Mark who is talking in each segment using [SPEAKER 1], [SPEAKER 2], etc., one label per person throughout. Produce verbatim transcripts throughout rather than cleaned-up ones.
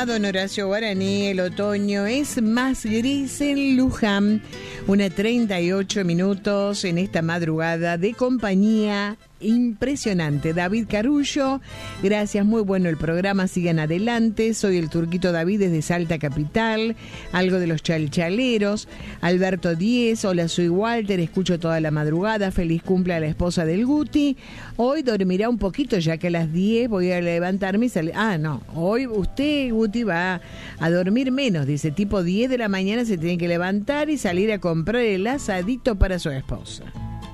[SPEAKER 1] Hola, don Horacio Guaraní. El otoño es más gris en Luján. Una treinta y ocho minutos en esta madrugada de compañía impresionante. David Carullo, gracias, muy bueno el programa, sigan adelante. Soy el Turquito David desde Salta Capital, algo de los chalchaleros. Alberto Díez, hola, soy Walter, escucho toda la madrugada, feliz cumple a la esposa del Guti. Hoy dormirá un poquito, ya que a las diez voy a levantarme y salir. Ah, no, hoy usted, Guti, va a dormir menos, dice, tipo diez de la mañana se tiene que levantar y salir a comprar el asadito para su esposa.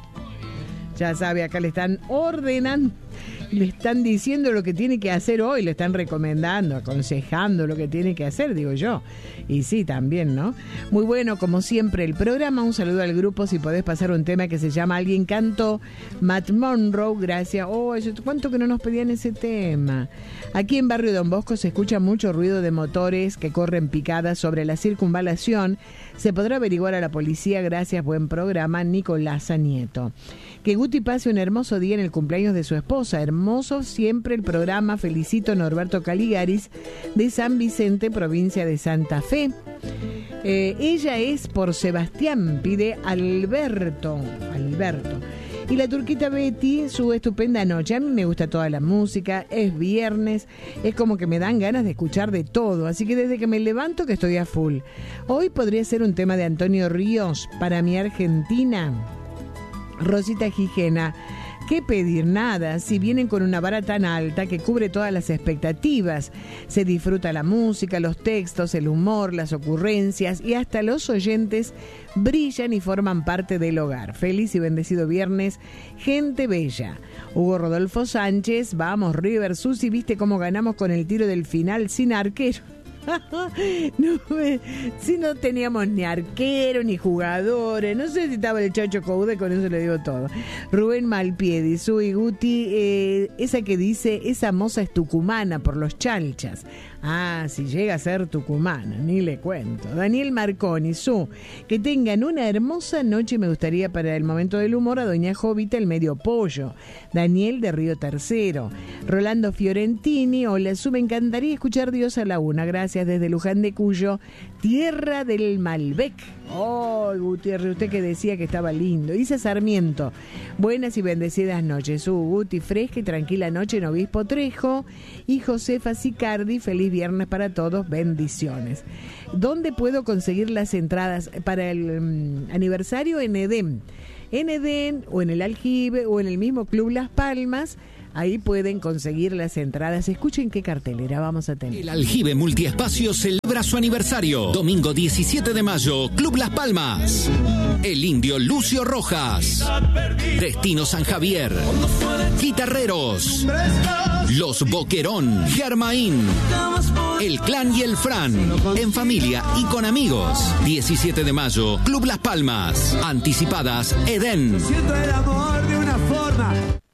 [SPEAKER 1] Ya sabe, acá le están ordenando, le están diciendo lo que tiene que hacer hoy, le están recomendando, aconsejando lo que tiene que hacer, digo yo. Y sí, también, ¿no? Muy bueno, como siempre, el programa. Un saludo al grupo, si podés pasar un tema que se llama Alguien Cantó, Matt Monroe, gracias. Oh, eso, ¿cuánto que no nos pedían ese tema? Aquí en Barrio Don Bosco se escucha mucho ruido de motores que corren picadas sobre la circunvalación. Se podrá averiguar a la policía, gracias, buen programa, Nicolasa Nieto. Que Guti pase un hermoso día en el cumpleaños de su esposa. Hermoso siempre el programa. Felicito a Norberto Caligaris de San Vicente, provincia de Santa Fe. Eh, ella es por Sebastián, pide Alberto. Alberto. Y la turquita Betty, su estupenda noche. A mí me gusta toda la música, es viernes, es como que me dan ganas de escuchar de todo, así que desde que me levanto que estoy a full. Hoy podría ser un tema de Antonio Ríos, Para mi Argentina. Rosita Gijena, ¿qué pedir? Nada, si vienen con una vara tan alta que cubre todas las expectativas. Se disfruta la música, los textos, el humor, las ocurrencias y hasta los oyentes brillan y forman parte del hogar. Feliz y bendecido viernes, gente bella. Hugo Rodolfo Sánchez, vamos River, Susi, ¿viste cómo ganamos con el tiro del final sin arquero? No, si no teníamos ni arquero ni jugadores, no sé si estaba el Chacho Coude, con eso le digo todo. Rubén Malpiedi, Sui Guti, eh, esa que dice, esa moza es tucumana por los chalchas. Ah, si llega a ser tucumana, ni le cuento. Daniel Marconi, Su, que tengan una hermosa noche. Me gustaría para el momento del humor a doña Jovita el medio pollo. Daniel de Río Tercero. Rolando Fiorentini, hola Su, me encantaría escuchar Dios a la una. Gracias desde Luján de Cuyo, tierra del Malbec. Oh, Gutiérrez, usted que decía que estaba lindo. Isa Sarmiento, buenas y bendecidas noches. Su, Guti, fresca y tranquila noche en Obispo Trejo. Y Josefa Sicardi, feliz viernes para todos, bendiciones. ¿Dónde puedo conseguir las entradas para el um, aniversario? En Edén. En Edén o en el Aljibe o en el mismo Club Las Palmas. Ahí pueden conseguir las entradas. Escuchen qué cartelera vamos a tener.
[SPEAKER 2] El Aljibe Multiespacio celebra su aniversario. Domingo diecisiete de mayo, Club Las Palmas. El Indio Lucio Rojas. Destino San Javier. Guitarreros. Los Boquerón. Germain. El Clan y el Fran. En familia y con amigos. diecisiete de mayo, Club Las Palmas. Anticipadas, Edén.
[SPEAKER 3] Siento el amor de una forma.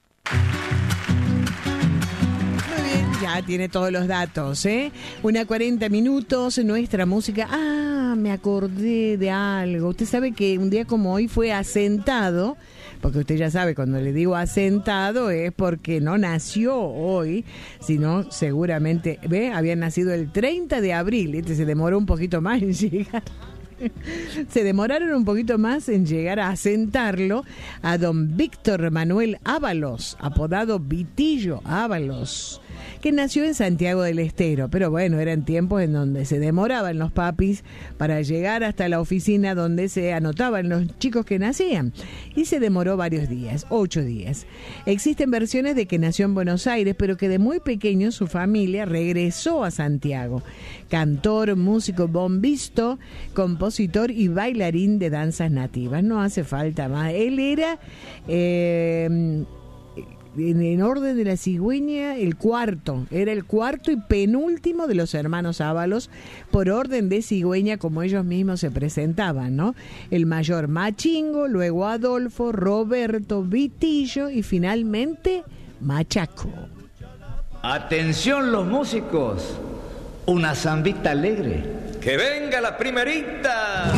[SPEAKER 1] Ya tiene todos los datos, ¿eh? Una cuarenta minutos, nuestra música. Ah, me acordé de algo. Usted sabe que un día como hoy fue asentado, porque usted ya sabe, cuando le digo asentado es porque no nació hoy, sino seguramente, ¿ve? Había nacido el treinta de abril, este se demoró un poquito más en llegar. Se demoraron un poquito más en llegar a asentarlo a don Víctor Manuel Ábalos, apodado Vitillo Ábalos, que nació en Santiago del Estero, pero bueno, eran tiempos en donde se demoraban los papis para llegar hasta la oficina donde se anotaban los chicos que nacían, y se demoró varios días, ocho días. Existen versiones de que nació en Buenos Aires, pero que de muy pequeño su familia regresó a Santiago. Cantor, músico, bombisto, compositor y bailarín de danzas nativas. No hace falta más. Él era... Eh, En, en orden de la cigüeña, el cuarto, era el cuarto y penúltimo de los hermanos Ábalos, por orden de cigüeña, como ellos mismos se presentaban, ¿no? El mayor Machingo, luego Adolfo, Roberto, Vitillo y finalmente Machaco.
[SPEAKER 4] Atención los músicos, una zambita alegre.
[SPEAKER 5] ¡Que venga la primerita!